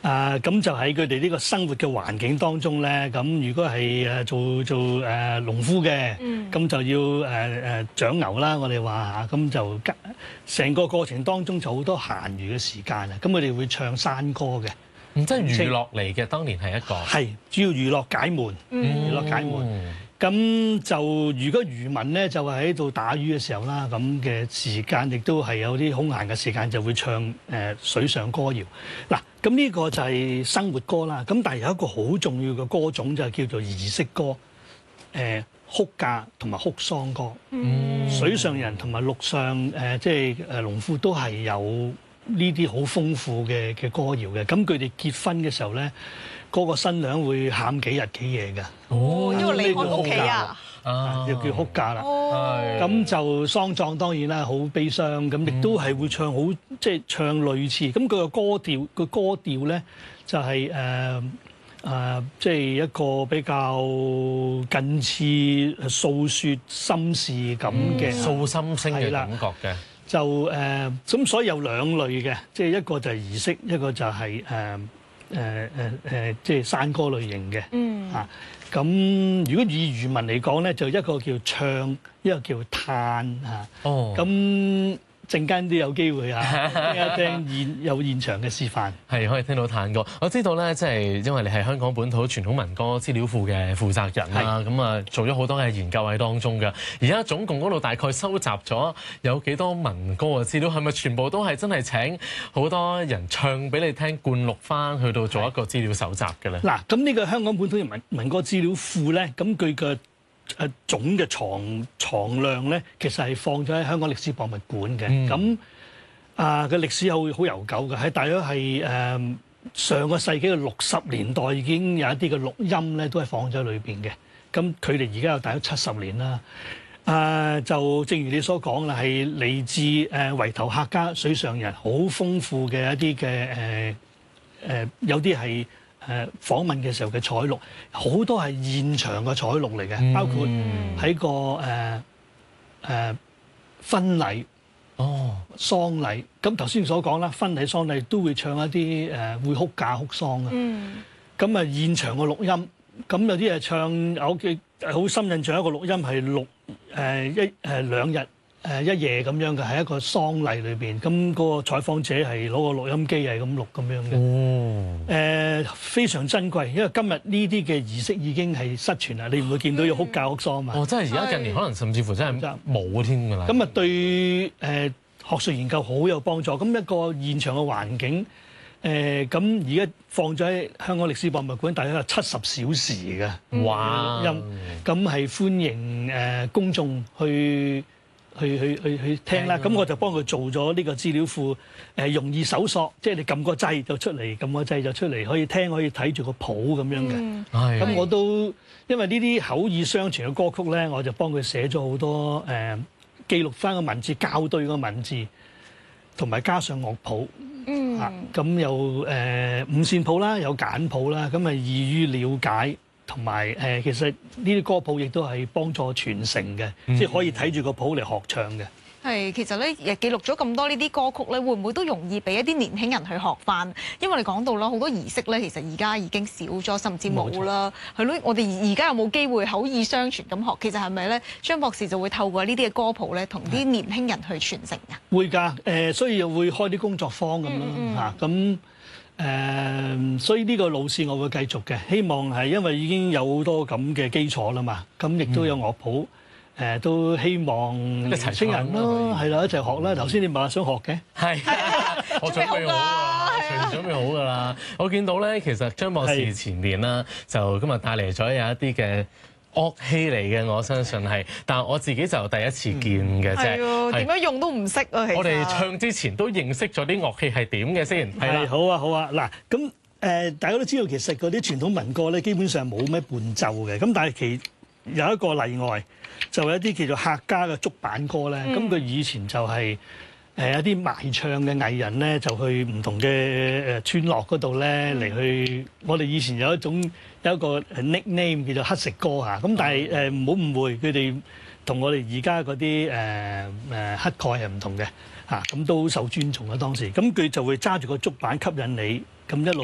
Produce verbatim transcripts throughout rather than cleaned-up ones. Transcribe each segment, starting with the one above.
啊，咁就喺佢哋呢個生活嘅環境當中咧，咁如果係誒做做誒、呃、農夫嘅，咁、嗯、就要誒誒長牛啦，我哋話嚇，咁就成個過程當中就好多閒餘嘅時間啊，咁佢哋會唱山歌嘅， 唔即係娛樂嚟嘅，當年係一個係主要娛樂解悶， 嗯、 娛樂解悶。咁就如果漁民咧就係喺度打魚嘅時候啦，咁嘅時間亦都係有啲空閒嘅時間，就會唱誒水上歌謠。嗱，咁呢個就係生活歌啦。咁但係有一個好重要嘅歌種就係叫做儀式歌，誒哭嫁同埋哭喪歌。嗯、水上人同埋陸上誒即係誒農夫都係有呢啲好豐富嘅嘅歌謠嘅。咁佢哋結婚嘅時候咧，嗰個新娘會喊幾日幾夜㗎。 哦，因為離開屋企啊， 啊，就叫哭嫁啦。 哦， 咁就喪葬當然啦，好悲傷。咁亦都係會唱好，即係唱類似。咁佢個歌調，個歌調咧就係誒誒，即係一個比較近似訴説心事咁嘅訴心聲嘅感覺嘅。 就誒咁，所以有兩類嘅，即係一個就係儀式，一個就係誒。誒誒誒，即係山歌類型嘅，嗯啊，咁如果以漁民嚟講咧，就一個叫唱，一個叫嘆啊，哦，咁陣間都有機會啊，聽一聽現有現場嘅示範，係可以聽到嘆歌。我知道咧，即係因為你係香港本土傳統民歌資料庫嘅負責人啦，咁啊做咗好多嘅研究喺當中嘅。而家總共嗰度大概收集咗有幾多民歌嘅資料？係咪全部都係真係請好多人唱俾你聽，灌錄翻去到做一個資料搜集嘅咧？ 嗱，咁呢個香港本土民民歌資料庫咧，咁佢嘅誒總嘅藏藏量咧，其實係放咗喺香港歷史博物館嘅。咁、嗯、啊嘅歷史好好悠久嘅，喺大約係誒、呃、上個世紀嘅六十年代已經有一啲嘅錄音咧，都係放咗喺裏邊嘅。咁佢哋而家有大約七十年啦。啊、呃，就正如你所講啦，係嚟自誒圍頭客家水上人，好豐富嘅一啲嘅誒誒，有啲係。誒訪問嘅時候嘅採錄，好多係現場嘅採錄嚟嘅，嗯、包括喺個誒誒、呃呃、婚禮、哦喪禮。咁頭先所講啦，婚禮喪禮都會唱一啲誒、呃、會哭嫁哭喪嘅。咁啊、嗯、現場嘅錄音，咁有啲係唱，我記好深印象一個錄音係錄誒一誒兩日。誒一夜咁樣嘅，係一個喪禮裏邊，咁嗰個採訪者係攞個錄音機係咁錄咁樣嘅。哦，誒非常珍貴，因為今日呢啲嘅儀式已經係失傳啦，你唔會見到有哭嫁哭喪嘛。哦， 真係而家近年可能甚至乎真係冇添㗎啦。 咁啊對誒學術研究好有幫助。咁一個現場嘅環境，誒咁而家放咗喺香港歷史博物館，大約係七十小時嘅。哇！音咁係歡迎誒公眾去。去去去去聽啦，咁我就幫佢做咗呢個資料庫，誒容易搜索，即係你撳個掣就出嚟，撳個掣就出嚟，可以聽可以睇住個譜咁樣嘅。咁、嗯、我都因為呢啲口耳相傳嘅歌曲咧，我就幫佢寫咗好多誒、呃、記錄翻個文字，校對個文字，同埋加上樂譜。嗯，咁、啊、有誒、呃、五線譜啦，有簡譜啦，咁啊易於了解。同埋誒，其實呢啲歌譜亦都係幫助傳承嘅，嗯、即係可以睇住個譜嚟學唱嘅。 係，其實咧，誒記錄咗咁多呢啲歌曲咧，會唔會都容易俾一啲年輕人去學翻？因為你講到啦，好多儀式咧，其實而家已經少咗，甚至冇啦。係咯，我哋而家有冇機會口耳相傳咁學？其實係咪咧，張博士就會透過呢啲嘅歌譜咧，同啲年輕人去傳承啊？ 會㗎，誒、呃，所以又會開啲工作坊咁咯嚇，咁、嗯。嗯誒、呃，所以呢個路線我會繼續嘅，希望係因為已經有好多咁嘅基礎啦嘛，咁亦都有樂譜，誒、呃、都希望年輕人咯，係啦，一齊學啦。頭先你話想學嘅，係， 我準備好啦，隨時準備好㗎啦。我見到咧，其實張博士前面啦，就今日帶嚟咗有一啲嘅樂器嚟嘅，我相信係，但係我自己就第一次見嘅啫。 係點樣用都唔識啊！其實我哋唱之前都認識咗啲樂器係點嘅先。 係啦，好啊，好啊。嗱，咁誒，大家都知道其實嗰啲傳統民歌咧，基本上冇咩伴奏嘅。咁但係其有一個例外，就係一啲叫做客家嘅竹板歌咧。咁佢、嗯、以前就係、是。誒一啲賣唱嘅藝人咧，就去唔同嘅誒村落嗰度咧嚟去。我哋以前有一種有一個 nickname 叫做乞食歌嚇。咁但係誒唔好誤會，佢哋同我哋而家嗰啲誒誒乞丐係唔同嘅嚇。咁都好受尊重啊當時。咁佢就會揸住個竹板吸引你，咁一路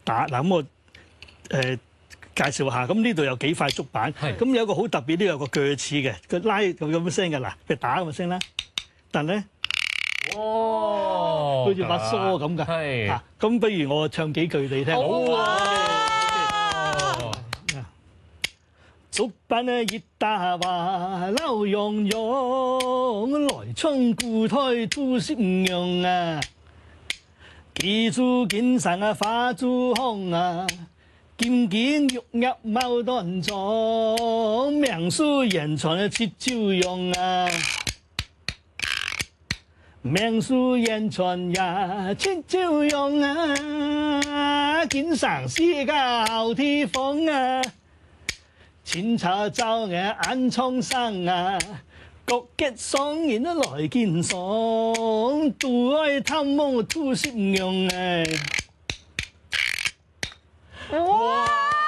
打嗱，咁我誒、呃、介紹下，咁呢度有幾塊竹板，咁有一個好特別，呢度有個鋸齒嘅，佢拉咁咁嘅聲嘅，嗱，譬如打咁嘅聲啦，但咧， 哦， 好似把梳咁㗎， 係啊，咁不如我唱幾句你聽。 好啊！ 竹板呢熱打話撈洋洋，來衝故胎都攝唔用啊！記住肩上啊花珠紅啊，劍劍玉玉冇斷咗，命書言傳啊切招用啊，命書言傳呀切招用啊，肩上絲家好地方啊！淺茶罩嘅眼蒼生啊，各結雙人都來見爽，獨愛貪夢都攝唔用啊！ 哇！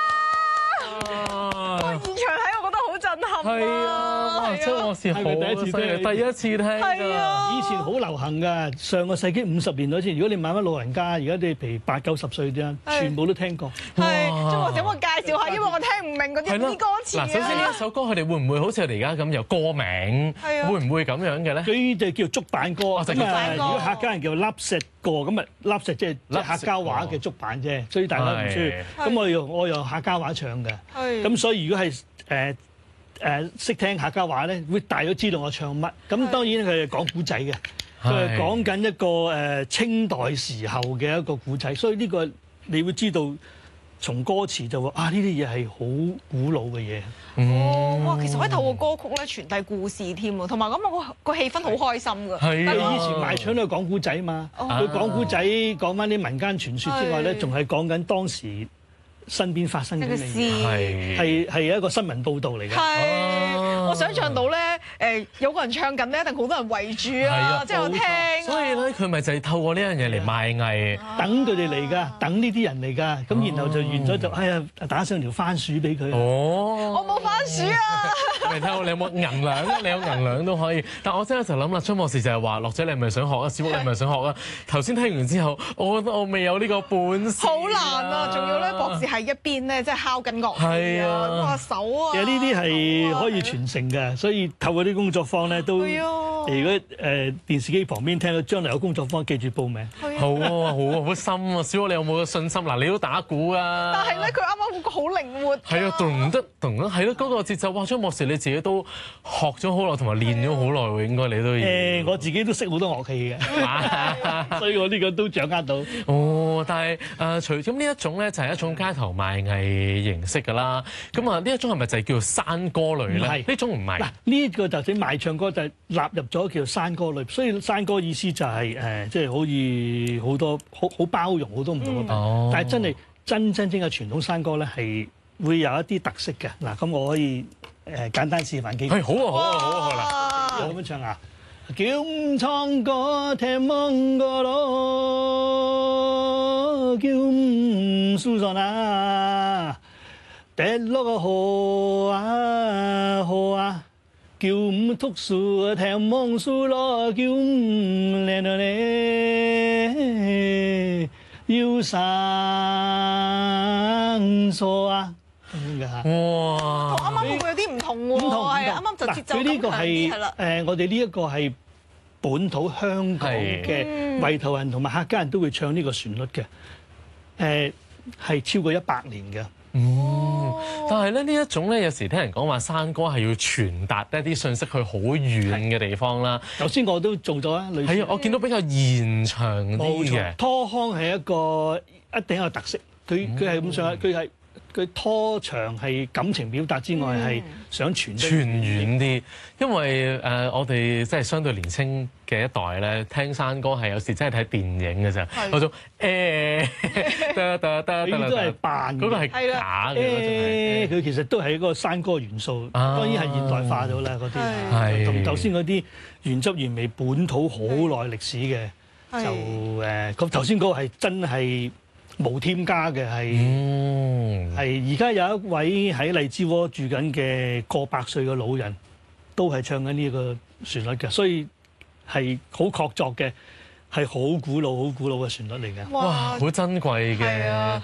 哇！現場睇我覺得好震撼係啊！哇！張博士好係咪第一次聽第一次聽係㗎。 啊！ 以前好流行㗎，上個世紀五十年代前，如果你問翻老人家，而家你譬如八九十歲啲啊， 係全部都聽過。 係， 哇張博士，我介紹下，因為我聽唔明嗰啲係咯啲歌詞嗱，首先呢啊一。首歌佢哋會唔會好似我哋而家咁有歌名？ 係啊會唔會咁樣嘅咧？ 佢就叫竹板歌， 就叫咁啊， 竹板歌如果客家人叫笠石歌，咁啊笠石即係即係客家話嘅竹板啫，所以大家唔需要。 係咁我用我用客家話唱嘅， 係咁所以如果係誒誒識聽客家話咧，會大咗知道我唱乜。咁當然佢係講古仔嘅，佢係講緊一個誒清代時候嘅一個古仔，所以呢個你會知道從歌詞就話啊呢啲嘢係好古老嘅嘢。 哦，哇！其實可以透過歌曲咧傳遞故事添喎，同埋咁啊個個氣氛好開心㗎。 係因為啊以前賣唱都係講古仔嘛， 哦佢講古仔講翻啲民間傳說之外咧， 係仲係講緊當時身邊發生緊嘅呢個事嘢， 係係係一個新聞報導嚟嘅。 係， 哦我想象到咧，誒有個人唱緊咧，一定好多人圍住係啊， 啊即係我聽啊。 所以咧，佢咪就係透過呢樣嘢嚟賣藝。 等佢哋嚟㗎，等呢啲人嚟㗎，咁然後就完咗就，哎呀打上條番薯俾佢。 哦， 我冇番薯啊！ 你睇下你有冇銀兩？你有銀兩都可以。但我真係就諗啦，張博士就係話，樂仔你係咪想學啊？小福你係咪想學啊？頭先聽完之後，我覺得我未有呢個本事。 好難啊！仲要咧，博士係一邊咧，即係敲緊樂器啊， 係啊咁啊手啊。 其實呢啲係可以手啊傳承嘅，所以透過啲工作坊咧都， 係啊如果誒電視機旁邊聽到將來有工作坊，記住報名。 係啊好啊，好啊，好深啊！小福你有冇個信心？嗱，你都打鼓啊。 但係咧，佢啱啱嗰個好靈活。 係啊，咚得咚得，係咯，嗰個節奏。哇，張博士你自己都學咗好耐，同埋練咗好耐喎，應該你都要。 誒，我自己都識好多樂器嘅，所以我呢個都掌握到。 哦，但係誒、呃，除咁呢一種咧，就係一種街頭賣藝形式㗎啦。咁啊，呢一種係咪就係叫做山歌類咧？ 唔係呢種唔係嗱，。呢個就算賣唱歌就係納入咗叫做山歌類，所以山歌意思就係、誒，即係好似好多好好包容好多唔同嘅品， 哦但係真係真真正嘅傳統山歌咧係會有一啲特色嘅。嗱，咁我可以誒簡單示範幾句。 係好啊，好啊，好啊，好啦。 哇！ 咁樣唱啊！叫唔唱歌聽望個咯，叫唔輸上啊！跌落個河啊河啊！叫唔讀書聽望書咯，叫唔靚到你要生疏啊！咁樣嘅嚇。 哇！ 啱啱會有啲唔同喎， 唔同唔同係啱啱就節奏嗱佢呢個感強啲係係啦。 誒，我哋呢一個係本土香港嘅係圍頭人同埋客家人都會唱呢個旋律嘅，誒係超過一百年嘅。 嗯，但係咧呢一種咧，有時聽人講話山歌係要傳達一啲信息去好遠嘅地方啦。 頭先我都做咗啊，類似係啊，我見到比較延長啲冇錯， 嘅。 拖腔係一個一定有特色，佢佢係咁上下，佢係佢拖長係感情表達之外，係想傳得傳遠啲，因為誒、呃、我哋即係相對年青嘅一代咧，聽山歌係有時真係睇電影嘅啫， 係嗰種誒得得得佢都係扮嘅嗰個係係啦假嘅嗰種係誒佢其實都係一個山歌元素， 啊當然係現代化咗啦嗰啲， 係同頭先嗰啲原汁原味本土好耐歷史嘅， 係就誒咁頭先嗰個係真係無添加嘅，係嗯係而家有一位喺荔枝窩住緊嘅過百歲嘅老人，都係唱緊呢個旋律嘅，所以係好確鑿嘅，係好古老、好古老嘅旋律嚟嘅。 哇，好珍貴係啊嘅。